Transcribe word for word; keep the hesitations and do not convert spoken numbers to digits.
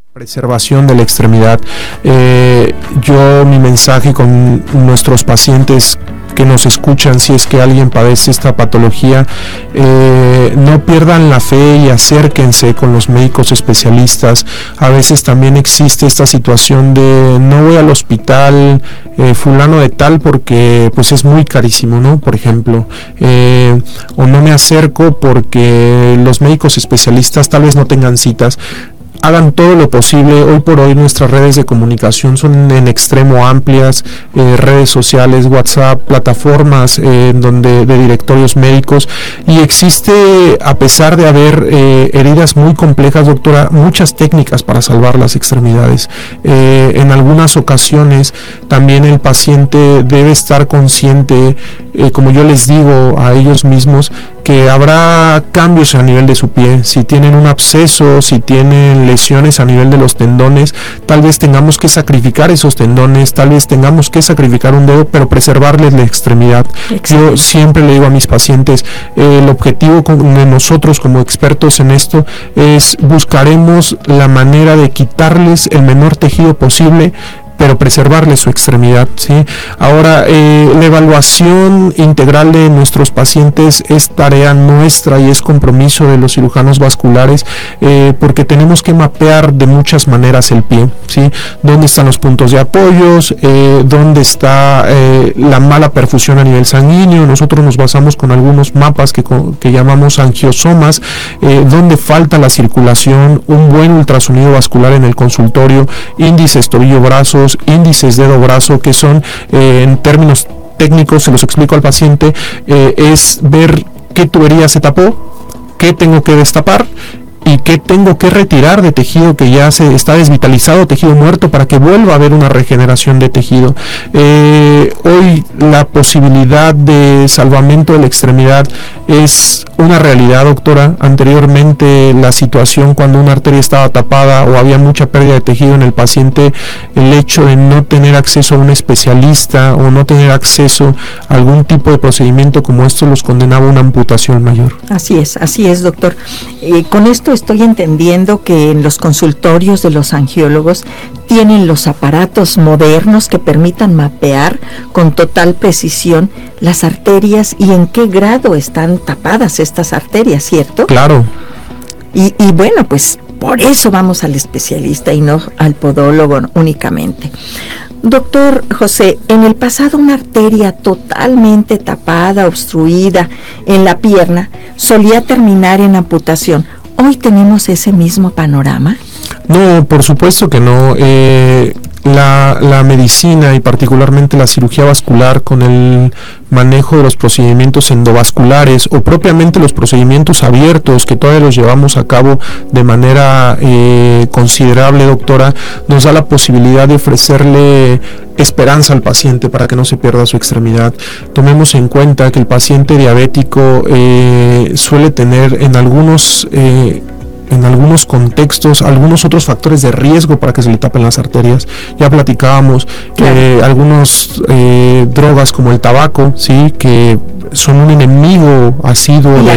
Preservación de la extremidad. Eh, yo mi mensaje con nuestros pacientes que nos escuchan, si es que alguien padece esta patología, eh, no pierdan la fe y acérquense con los médicos especialistas. A veces también existe esta situación de no voy al hospital eh, fulano de tal porque pues es muy carísimo, ¿no? Por ejemplo, eh, o no me acerco porque los médicos especialistas tal vez no tengan citas. Hagan todo lo posible. Hoy por hoy nuestras redes de comunicación son en extremo amplias, eh, redes sociales, WhatsApp, plataformas eh, donde de directorios médicos, y existe, a pesar de haber eh, heridas muy complejas, doctora, muchas técnicas para salvar las extremidades. Eh, en algunas ocasiones también el paciente debe estar consciente, eh, como yo les digo a ellos mismos, que habrá cambios a nivel de su pie. Si tienen un absceso, si tienen lesiones a nivel de los tendones, tal vez tengamos que sacrificar esos tendones, tal vez tengamos que sacrificar un dedo, pero preservarles la extremidad. Exacto. Yo siempre le digo a mis pacientes, eh, el objetivo de nosotros como expertos en esto es buscaremos la manera de quitarles el menor tejido posible, pero preservarle su extremidad, ¿sí? Ahora, eh, la evaluación integral de nuestros pacientes es tarea nuestra y es compromiso de los cirujanos vasculares, eh, porque tenemos que mapear de muchas maneras el pie, ¿sí? Dónde están los puntos de apoyos, eh, dónde está eh, la mala perfusión a nivel sanguíneo. Nosotros nos basamos con algunos mapas que, que llamamos angiosomas, eh, dónde falta la circulación, un buen ultrasonido vascular en el consultorio, índices tobillo-brazos, índices dedo-brazo, que son eh, en términos técnicos, se los explico al paciente, eh, es ver qué tubería se tapó, qué tengo que destapar y qué tengo que retirar de tejido que ya se está desvitalizado, tejido muerto, para que vuelva a haber una regeneración de tejido. Eh, hoy la posibilidad de salvamento de la extremidad es una realidad, doctora. Anteriormente la situación cuando una arteria estaba tapada o había mucha pérdida de tejido en el paciente, el hecho de no tener acceso a un especialista o no tener acceso a algún tipo de procedimiento como esto los condenaba a una amputación mayor. Así es, así es, doctor. Eh, con esto estoy entendiendo que en los consultorios de los angiólogos tienen los aparatos modernos que permitan mapear con total precisión las arterias y en qué grado están tapadas estas arterias, ¿cierto? Claro. Y, y bueno, pues por eso vamos al especialista y no al podólogo únicamente. Doctor José, en el pasado una arteria totalmente tapada, obstruida en la pierna, solía terminar en amputación. ¿Hoy tenemos ese mismo panorama? No, por supuesto que no. Eh, la, la medicina y particularmente la cirugía vascular, con el manejo de los procedimientos endovasculares o propiamente los procedimientos abiertos que todavía los llevamos a cabo de manera eh, considerable, doctora, nos da la posibilidad de ofrecerle esperanza al paciente para que no se pierda su extremidad. Tomemos en cuenta que el paciente diabético eh, suele tener en algunos eh, en algunos contextos algunos otros factores de riesgo para que se le tapen las arterias. Ya platicábamos que eh, algunas eh, drogas como el tabaco, sí, que son un enemigo asiduo de